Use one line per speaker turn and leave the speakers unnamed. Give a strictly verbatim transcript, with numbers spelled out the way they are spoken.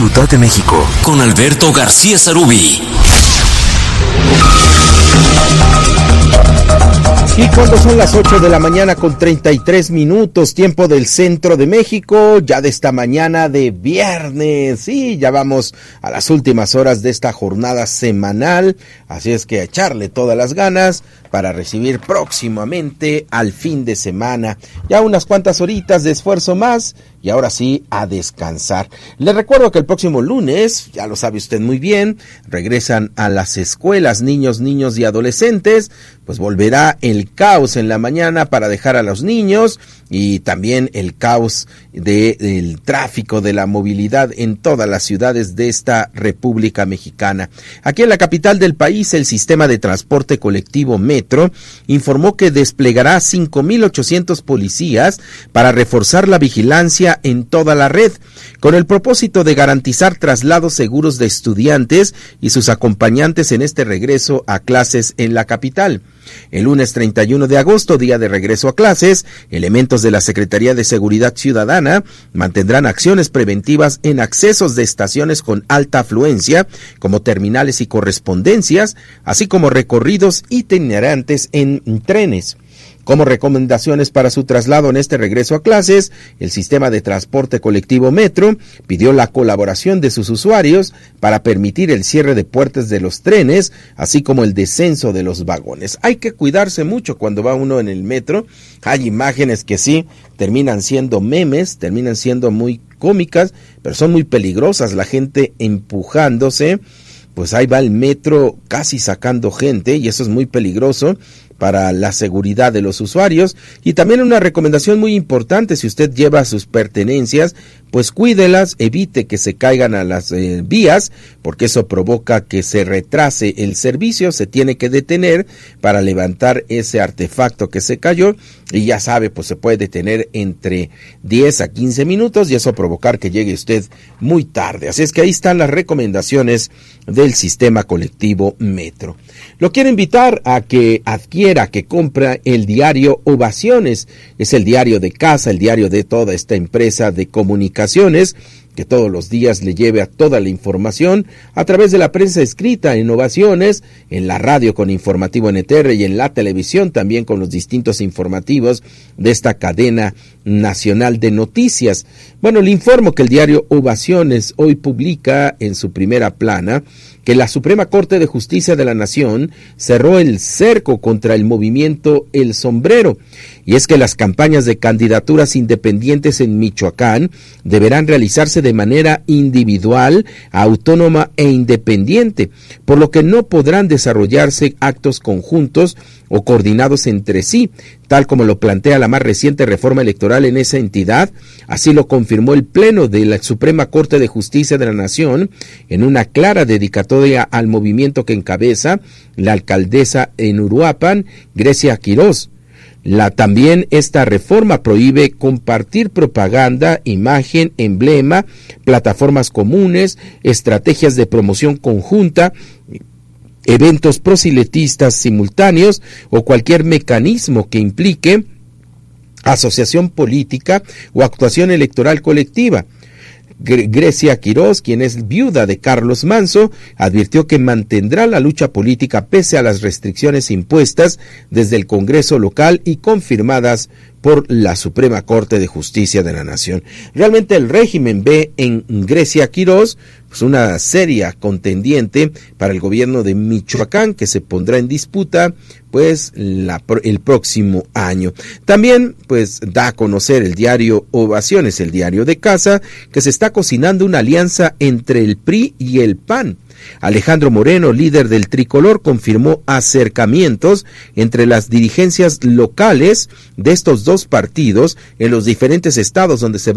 Ciudad de México, con Alberto García Sarubí.
Y cuando son las ocho de la mañana con treinta y tres minutos, tiempo del centro de México, ya de esta mañana de viernes, sí, ya vamos a las últimas horas de esta jornada semanal, así es que a echarle todas las ganas para recibir próximamente al fin de semana, ya unas cuantas horitas de esfuerzo más, y ahora sí, a descansar. Les recuerdo que el próximo lunes, ya lo sabe usted muy bien, regresan a las escuelas niños, niños y adolescentes, pues volverá el caos en la mañana para dejar a los niños y también el caos de, del tráfico, de la movilidad en todas las ciudades de esta República Mexicana. Aquí en la capital del país, el sistema de transporte colectivo Metro informó que desplegará cinco mil ochocientos policías para reforzar la vigilancia en toda la red, con el propósito de garantizar traslados seguros de estudiantes y sus acompañantes en este regreso a clases en la capital. El lunes treinta y uno de agosto, día de regreso a clases, elementos de la Secretaría de Seguridad Ciudadana mantendrán acciones preventivas en accesos de estaciones con alta afluencia, como terminales y correspondencias, así como recorridos itinerantes en trenes. Como recomendaciones para su traslado en este regreso a clases, el sistema de transporte colectivo Metro pidió la colaboración de sus usuarios para permitir el cierre de puertas de los trenes, así como el descenso de los vagones. Hay que cuidarse mucho cuando va uno en el metro. Hay imágenes que sí terminan siendo memes, terminan siendo muy cómicas, pero son muy peligrosas. La gente empujándose, pues ahí va el metro casi sacando gente, y eso es muy peligroso para la seguridad de los usuarios. Y también una recomendación muy importante: si usted lleva sus pertenencias, pues cuídelas, evite que se caigan a las eh, vías, porque eso provoca que se retrase el servicio. Se tiene que detener para levantar ese artefacto que se cayó, y ya sabe, pues se puede detener entre diez a quince minutos, y eso provocar que llegue usted muy tarde. Así es que ahí están las recomendaciones del sistema colectivo Metro. Lo quiero invitar a que adquiera, que compre el diario Ovaciones. Es el diario de casa, el diario de toda esta empresa de comunicaciones, que todos los días le lleve a toda la información a través de la prensa escrita en Ovaciones, en la radio con Informativo N T R y en la televisión también con los distintos informativos de esta cadena nacional de noticias. Bueno, le informo que el diario Ovaciones hoy publica en su primera plana que la Suprema Corte de Justicia de la Nación cerró el cerco contra el movimiento El Sombrero, y es que las campañas de candidaturas independientes en Michoacán deberán realizarse de manera individual, autónoma e independiente, por lo que no podrán desarrollarse actos conjuntos o coordinados entre sí, tal como lo plantea la más reciente reforma electoral en esa entidad. Así lo confirmó el Pleno de la Suprema Corte de Justicia de la Nación en una clara dedicatoria al movimiento que encabeza la alcaldesa en Uruapan, Grecia Quirós. La, también esta reforma prohíbe compartir propaganda, imagen, emblema, plataformas comunes, estrategias de promoción conjunta, eventos proselitistas simultáneos o cualquier mecanismo que implique asociación política o actuación electoral colectiva. Grecia Quirós, quien es viuda de Carlos Manzo, advirtió que mantendrá la lucha política pese a las restricciones impuestas desde el Congreso local y confirmadas por la Suprema Corte de Justicia de la Nación. Realmente el régimen ve en Grecia Quirós pues una seria contendiente para el gobierno de Michoacán, que se pondrá en disputa pues la, el próximo año. También pues da a conocer el diario Ovaciones, el diario de casa, que se está cocinando una alianza entre el P R I y el P A N. Alejandro Moreno, líder del tricolor, confirmó acercamientos entre las dirigencias locales de estos dos partidos en los diferentes estados donde se